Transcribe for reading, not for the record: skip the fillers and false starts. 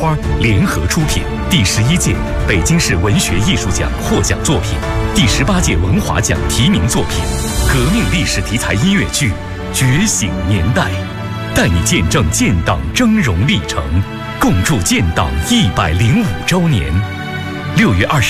花联合出品第11届北京市文学艺术奖获奖作品，第18届文华奖提名作品，革命历史题材音乐剧《觉醒年代》，带你见证建党峥嵘历程，共筑建党105周年。6月20